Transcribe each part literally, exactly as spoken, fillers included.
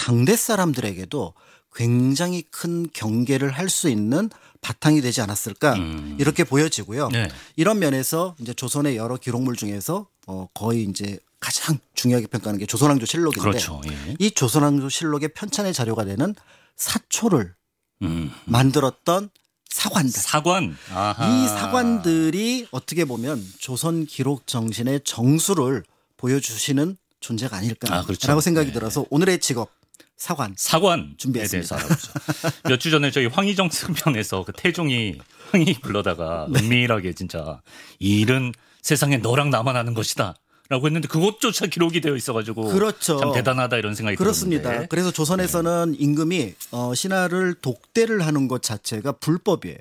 당대 사람들에게도 굉장히 큰 경계를 할 수 있는 바탕이 되지 않았을까 음. 이렇게 보여지고요. 네. 이런 면에서 이제 조선의 여러 기록물 중에서 어 거의 이제 가장 중요하게 평가하는 게 조선왕조 실록인데 그렇죠. 예. 이 조선왕조 실록의 편찬의 자료가 되는 사초를 음. 만들었던 사관들. 사관. 아하. 이 사관들이 어떻게 보면 조선 기록 정신의 정수를 보여주시는 존재가 아닐까라고 아, 그렇죠. 생각이 네. 들어서 오늘의 직업 사관 사관에 준비했습니다. 대해서 알아보죠. 몇 주 전에 저희 황희정 승편에서 그 태종이 흥이 불러다가 네. 은밀하게 진짜 이 일은 세상에 너랑 나만 아는 것이다. 라고 했는데 그것조차 기록이 되어 있어가지고 그렇죠. 참 대단하다 이런 생각이 그렇습니다. 들었는데. 그래서 조선에서는 임금이 어, 신하를 독대를 하는 것 자체가 불법이에요.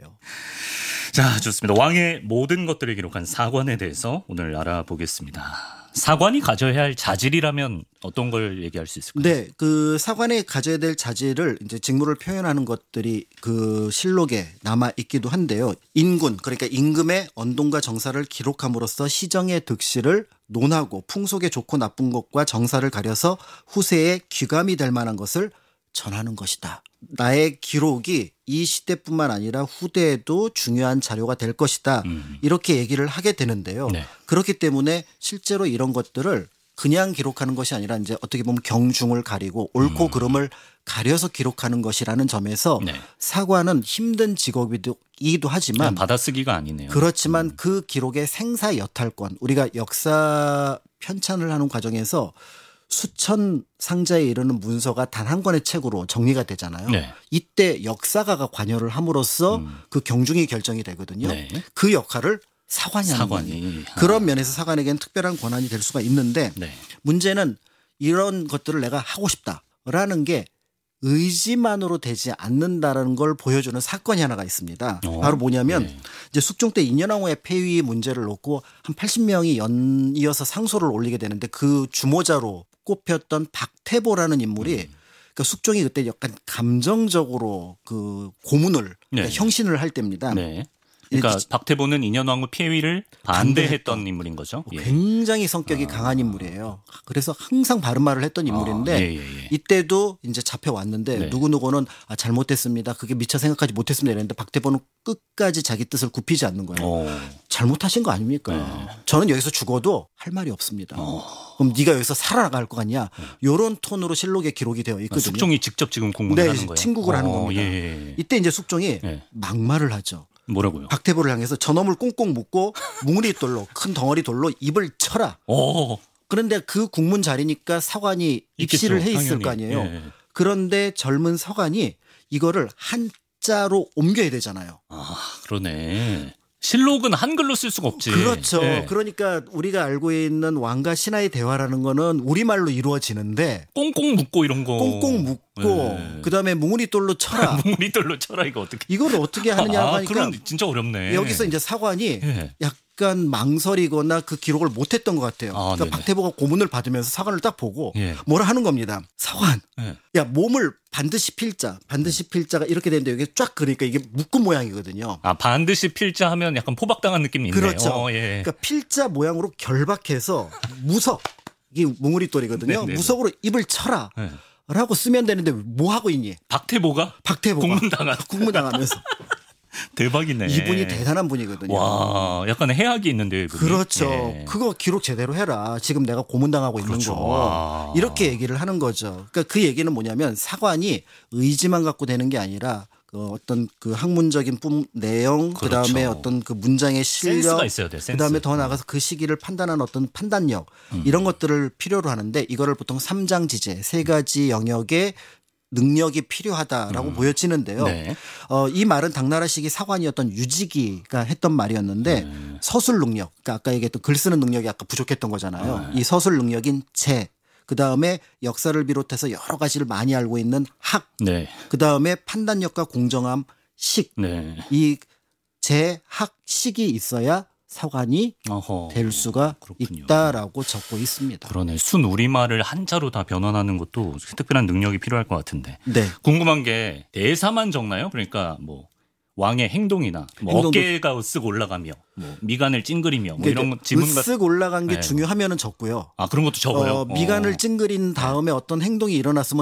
자, 좋습니다. 왕의 모든 것들을 기록한 사관에 대해서 오늘 알아보겠습니다. 사관이 가져야 할 자질이라면 어떤 걸 얘기할 수 있을까요? 네, 그 사관에 가져야 될 자질을 이제 직무를 표현하는 것들이 그 실록에 남아 있기도 한데요. 인군 그러니까 임금의 언동과 정사를 기록함으로써 시정의 득실을 논하고 풍속의 좋고 나쁜 것과 정사를 가려서 후세에 귀감이 될 만한 것을 전하는 것이다. 나의 기록이 이 시대뿐만 아니라 후대에도 중요한 자료가 될 것이다. 음. 이렇게 얘기를 하게 되는데요. 네. 그렇기 때문에 실제로 이런 것들을 그냥 기록하는 것이 아니라 이제 어떻게 보면 경중을 가리고 옳고 음. 그름을 가려서 기록하는 것이라는 점에서 네. 사관은 힘든 직업이기도 하지만 그냥 받아쓰기가 아니네요. 그렇지만 음. 그 기록의 생사 여탈권 우리가 역사 편찬을 하는 과정에서 수천 상자에 이르는 문서가 단 한 권의 책으로 정리가 되잖아요. 네. 이때 역사가가 관여를 함으로써 음. 그 경중이 결정이 되거든요. 네. 그 역할을 사관이 하는 거예요. 사관이. 그런 면에서 사관에게는 특별한 권한이 될 수가 있는데 네. 문제는 이런 것들을 내가 하고 싶다라는 게 의지만으로 되지 않는다라는 걸 보여주는 사건이 하나가 있습니다. 어? 바로 뭐냐면 네. 이제 숙종 때 인현왕후의 폐위 문제를 놓고 한 팔십 명이 연이어서 상소를 올리게 되는데 그 주모자로 꼽혔던 박태보라는 인물이 음. 그러니까 숙종이 그때 약간 감정적으로 그 고문을 그러니까 네. 형신을 할 때입니다. 네. 그러니까 이- 박태보는 인현왕후 폐위를 반대했던 인물인 거죠. 예. 굉장히 성격이 강한 인물이에요. 그래서 항상 바른 말을 했던 인물인데 아, 예, 예, 예. 이때도 이제 잡혀왔는데 네. 누구누구는 아, 잘못했습니다. 그게 미처 생각하지 못했습니다. 이랬는데 박태보는 끝까지 자기 뜻을 굽히지 않는 거예요. 어. 잘못하신 거 아닙니까? 네. 저는 여기서 죽어도 할 말이 없습니다. 어. 그럼 네가 여기서 살아나갈 거 같냐? 이런 톤으로 실록에 기록이 되어 있거든요. 숙종이 직접 지금 공문을 네, 하는 거예요. 친국을 하는 어, 겁니다. 예, 예, 예. 이때 이제 숙종이 네. 막말을 하죠. 뭐라고요? 박태보를 향해서 저놈을 꽁꽁 묶고 뭉우리 돌로 큰 덩어리 돌로 입을 쳐라. 어. 그런데 그 국문 자리니까 사관이 입시를 있겠죠, 해 있을 당연히. 거 아니에요. 예. 그런데 젊은 서관이 이거를 한자로 옮겨야 되잖아요. 아, 그러네. 실록은 한글로 쓸 수가 없지. 그렇죠. 예. 그러니까 우리가 알고 있는 왕과 신하의 대화라는 거는 우리말로 이루어지는데 꽁꽁 묶고 이런 거. 꽁꽁 묶고 예. 그다음에 뭉우리 돌로 쳐라. 뭉리돌로 쳐라 이거 어떻게? 이걸 어떻게 하느냐고 아, 하니까 그럼 진짜 어렵네. 여기서 이제 사관이 예. 약간 망설이거나 그 기록을 못했던 것 같아요. 아, 그러니까 네네. 박태보가 고문을 받으면서 사관을 딱 보고 예. 뭐라 하는 겁니다. 사관, 예. 야 몸을 반드시 필자, 반드시 필자가 이렇게 되는데 여기 쫙 그러니까 이게 묶은 모양이거든요. 아, 반드시 필자 하면 약간 포박당한 느낌이 있네요. 그렇죠. 어, 예. 그러니까 필자 모양으로 결박해서 무석 이게 뭉우리돌이거든요. 네네네. 무석으로 입을 쳐라. 예. 라고 쓰면 되는데 뭐 하고 있니? 박태보가 박태보가 국문당한 국문당하면서 대박이네. 이분이 대단한 분이거든요. 와, 약간 해악이 있는데. 이분이. 그렇죠. 예. 그거 기록 제대로 해라. 지금 내가 고문당하고 있는 그렇죠. 거. 와. 이렇게 얘기를 하는 거죠. 그러니까 그 얘기는 뭐냐면 사관이 의지만 갖고 되는 게 아니라 그 어떤 그 학문적인 뿐 내용, 그 다음에 그렇죠. 어떤 그 문장의 실력, 센스가 있어야 돼, 센스. 그 다음에 더 나아가서 그 시기를 판단하는 어떤 판단력 음. 이런 것들을 필요로 하는데 이거를 보통 삼장지제 세 가지 영역의 능력이 필요하다라고 음. 보여지는데요. 네. 어, 이 말은 당나라 시기 사관이었던 유지기가 했던 말이었는데 네. 서술 능력, 그러니까 아까 얘기했던 글 쓰는 능력이 아까 부족했던 거잖아요. 네. 이 서술 능력인 재, 그 다음에 역사를 비롯해서 여러 가지를 많이 알고 있는 학, 네. 그 다음에 판단력과 공정함, 식, 네. 이 재, 학, 식이 있어야 사관이 어허. 될 수가 그렇군요. 있다라고 적고 있습니다. 그러네. 순 우리말을 한자로 다 변환하는 것도 특별한 능력이 필요할 것 같은데. 네. 궁금한 게 대사만 적나요? 그러니까 뭐 왕의 행동이나 뭐 행동도- 어깨가 으쓱 올라가며 뭐 미간을 찡그리며 뭐 이런 지문 같은. 으쓱 올라간 게 네. 중요하면은 적고요. 아, 그런 것도 적어요. 어, 미간을 어. 찡그린 다음에 어떤 행동이 일어났으면